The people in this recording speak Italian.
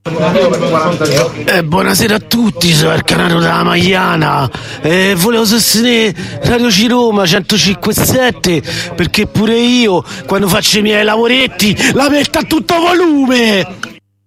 Buonasera a tutti, sono il Canaro della Magliana. Volevo sostenere Radio C Roma 105.7 perché pure io quando faccio i miei lavoretti la metto a tutto volume.